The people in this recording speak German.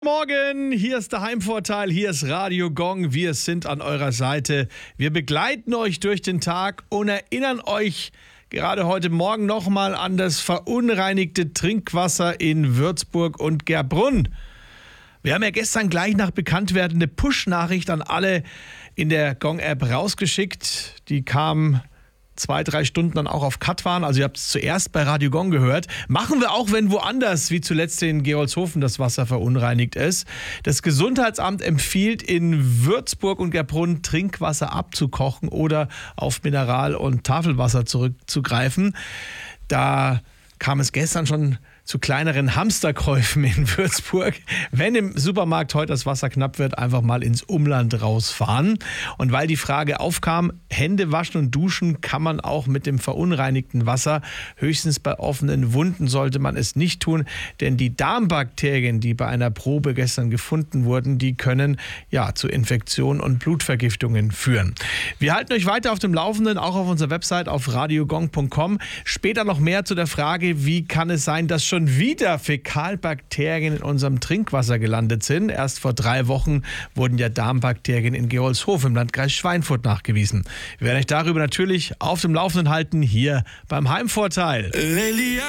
Morgen, hier ist der Heimvorteil, hier ist Radio Gong, wir sind an eurer Seite. Wir begleiten euch durch den Tag und erinnern euch gerade heute Morgen nochmal an das verunreinigte Trinkwasser in Würzburg und Gerbrunn. Wir haben ja gestern gleich nach Bekanntwerden eine Push-Nachricht an alle in der Gong-App rausgeschickt. Die kam 2-3 Stunden dann auch auf Cut waren. Also ihr habt es zuerst bei Radio Gong gehört. Machen wir auch, wenn woanders, wie zuletzt in Gerolzhofen, das Wasser verunreinigt ist. Das Gesundheitsamt empfiehlt in Würzburg und Gerbrunn Trinkwasser abzukochen oder auf Mineral- und Tafelwasser zurückzugreifen. Da kam es gestern schon zu kleineren Hamsterkäufen in Würzburg. Wenn im Supermarkt heute das Wasser knapp wird, einfach mal ins Umland rausfahren. Und weil die Frage aufkam, Hände waschen und duschen kann man auch mit dem verunreinigten Wasser. Höchstens bei offenen Wunden sollte man es nicht tun, denn die Darmbakterien, die bei einer Probe gestern gefunden wurden, die können ja zu Infektionen und Blutvergiftungen führen. Wir halten euch weiter auf dem Laufenden, auch auf unserer Website auf radiogong.com. Später noch mehr zu der Frage, wie kann es sein, dass schon wieder Fäkalbakterien in unserem Trinkwasser gelandet sind. Erst vor 3 Wochen wurden ja Darmbakterien in Gerolzhofen im Landkreis Schweinfurt nachgewiesen. Wir werden euch darüber natürlich auf dem Laufenden halten, hier beim Heimvorteil.